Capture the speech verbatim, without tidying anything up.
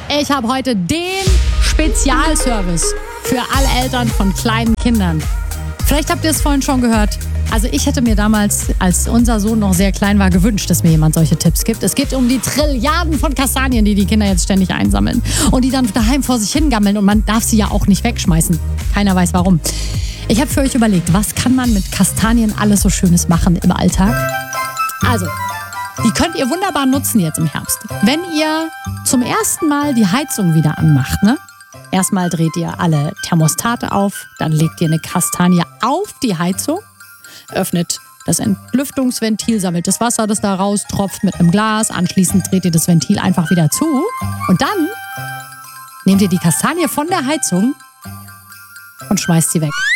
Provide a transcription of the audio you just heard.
Ich habe heute den Spezialservice für alle Eltern von kleinen Kindern. Vielleicht habt ihr es vorhin schon gehört. Also ich hätte mir damals, als unser Sohn noch sehr klein war, gewünscht, dass mir jemand solche Tipps gibt. Es geht um die Trilliarden von Kastanien, die die Kinder jetzt ständig einsammeln. Und die dann daheim vor sich hingammeln. Und man darf sie ja auch nicht wegschmeißen. Keiner weiß warum. Ich habe für euch überlegt, was kann man mit Kastanien alles so Schönes machen im Alltag? Also, die könnt ihr wunderbar nutzen jetzt im Herbst. Wenn ihr zum ersten Mal die Heizung wieder anmacht, ne? Erstmal dreht ihr alle Thermostate auf, dann legt ihr eine Kastanie auf die Heizung, öffnet das Entlüftungsventil, sammelt das Wasser, das da raus tropft mit einem Glas. Anschließend dreht ihr das Ventil einfach wieder zu. Und dann nehmt ihr die Kastanie von der Heizung und schmeißt sie weg.